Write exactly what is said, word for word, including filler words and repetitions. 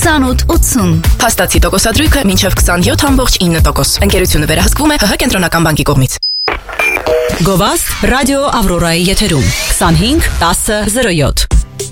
քսանութ ութսուն։ Փաստացի տոկոսադրույքը մինչև քսանյոթ կόμma ինը տոկոս։ Ընկերությունը վերահսկվում է ՀՀ կենտրոնական բանկի կողմից։ Գովազդ ռադիո Ավրորայի եթերում քսանհինգ տասը զրո յոթ